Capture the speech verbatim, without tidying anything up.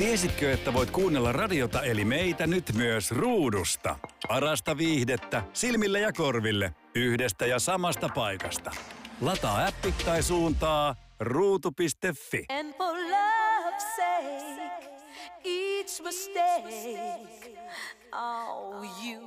Tiesitkö, että voit kuunnella radiota eli meitä nyt myös ruudusta? Parasta viihdettä silmille ja korville yhdestä ja samasta paikasta. Lataa appi tai suuntaa ruutu piste fi. And for love's sake, each mistake, oh